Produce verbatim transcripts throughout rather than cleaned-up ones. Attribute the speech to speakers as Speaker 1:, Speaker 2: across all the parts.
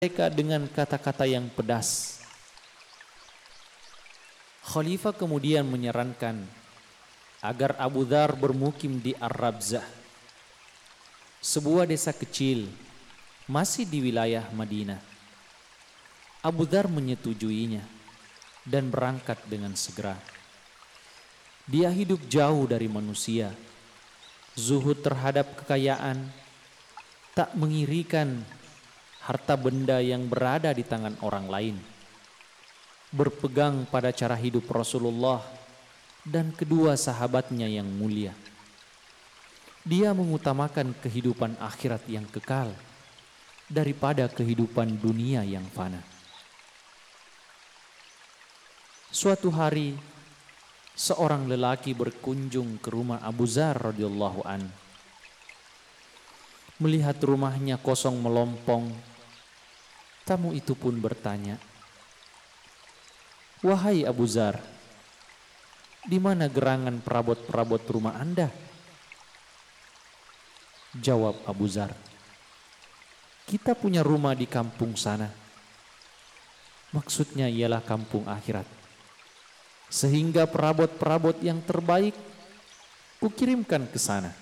Speaker 1: mereka dengan kata-kata yang pedas. Khalifah kemudian menyarankan agar Abu Dzar bermukim di Ar-Rabzah, sebuah desa kecil masih di wilayah Madinah. Abu Dzar menyetujuinya dan berangkat dengan segera. Dia hidup jauh dari manusia, zuhud terhadap kekayaan, tak mengirikan harta benda yang berada di tangan orang lain, berpegang pada cara hidup Rasulullah dan kedua sahabatnya yang mulia. Dia mengutamakan kehidupan akhirat yang kekal daripada kehidupan dunia yang fana. Suatu hari, seorang lelaki berkunjung ke rumah Abu Dzar radhiyallahu an. Melihat rumahnya kosong melompong, tamu itu pun bertanya, "Wahai Abu Dzar, di mana gerangan perabot-perabot rumah Anda?" Jawab Abu Dzar, "Kita punya rumah di kampung sana." Maksudnya ialah kampung akhirat. Sehingga perabot-perabot yang terbaik kukirimkan ke sana.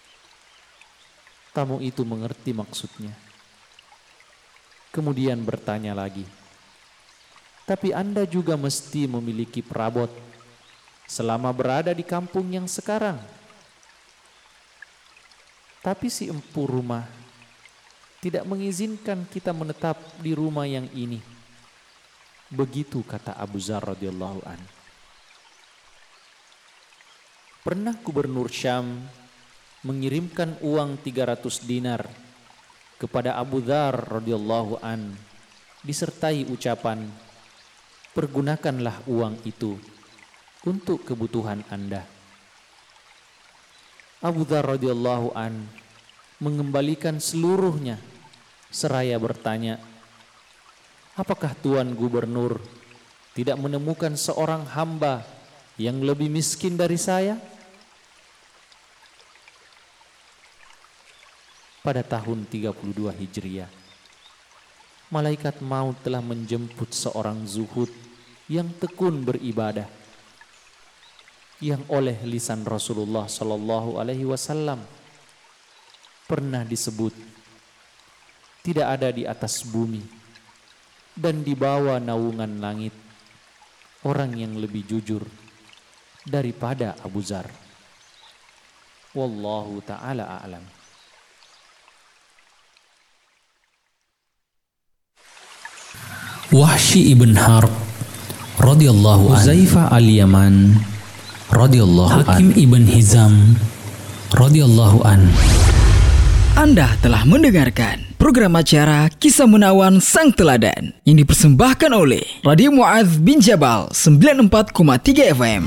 Speaker 1: Tamu itu mengerti maksudnya. Kemudian bertanya lagi, "Tapi Anda juga mesti memiliki perabot selama berada di kampung yang sekarang." Tapi si empu rumah tidak mengizinkan kita menetap di rumah yang ini. Begitu kata Abu Dzar radhiyallahu an. Pernah gubernur Syam mengirimkan uang tiga ratus dinar kepada Abu Dzar radhiyallahu an disertai ucapan, "Pergunakanlah uang itu untuk kebutuhan Anda." Abu Dzar radhiyallahu an mengembalikan seluruhnya seraya bertanya, "Apakah Tuan Gubernur tidak menemukan seorang hamba yang lebih miskin dari saya?" Pada tahun tiga puluh dua Hijriah, malaikat maut telah menjemput seorang zuhud yang tekun beribadah, yang oleh lisan Rasulullah Sallallahu Alaihi Wasallam pernah disebut tidak ada di atas bumi dan di bawah naungan langit orang yang lebih jujur daripada Abu Dzar. Wallahu ta'ala a'lam.
Speaker 2: Wahsy ibn Harb radhiyallahu an, Huzaifah al-Yaman radhiyallahu an, Hakim ibn Hizam radhiyallahu an.
Speaker 3: Anda telah mendengarkan program acara Kisah Menawan Sang Teladan yang dipersembahkan oleh Radio Mu'adz bin Jabal sembilan puluh empat koma tiga F M.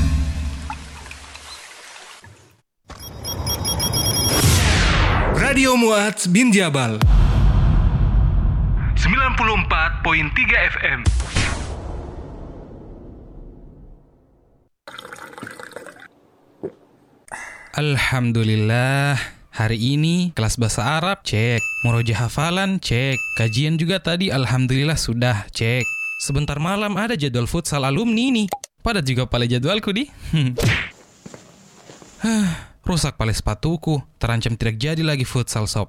Speaker 4: Radio Mu'adz bin Jabal sembilan puluh empat koma tiga F M. Alhamdulillah, hari ini kelas bahasa Arab cek, murojaah hafalan cek, kajian juga tadi alhamdulillah sudah cek. Sebentar malam ada jadwal futsal alumni nih. Padat juga pale jadwalku di. Rusak pale sepatuku, terancam tidak jadi lagi futsal sob.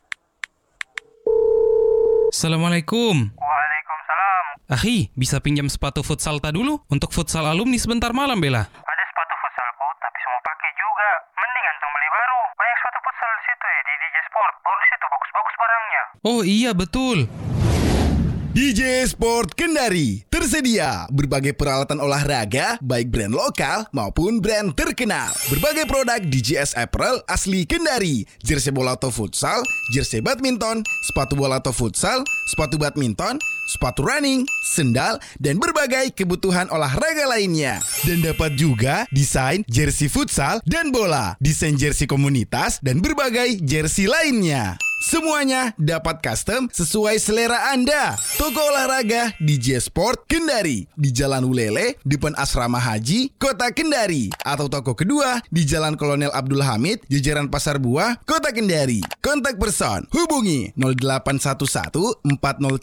Speaker 4: Assalamualaikum.
Speaker 5: Waalaikumsalam.
Speaker 4: Akhi, bisa pinjam sepatu futsal ta dulu untuk futsal alumni sebentar malam bela?
Speaker 5: Ada sepatu futsalku, tapi semua pakai juga. Mending antum beli baru. Banyak sepatu futsal di situ ya, di D J Sport. Baru di situ bagus-bagus barangnya.
Speaker 4: Oh iya betul.
Speaker 6: D J Sport Kendari tersedia berbagai peralatan olahraga baik brand lokal maupun brand terkenal. Berbagai produk D J S apparel asli Kendari, jersey bola atau futsal, jersey badminton, sepatu bola atau futsal, sepatu badminton, sepatu running, sendal, dan berbagai kebutuhan olahraga lainnya. Dan dapat juga desain jersey futsal dan bola, desain jersey komunitas, dan berbagai jersey lainnya. Semuanya dapat custom sesuai selera Anda. Toko olahraga D J Sport Kendari di Jalan Ulele, depan Asrama Haji, Kota Kendari. Atau toko kedua di Jalan Kolonel Abdul Hamid, jajaran Pasar Buah, Kota Kendari. Kontak person hubungi nol delapan satu satu empat nol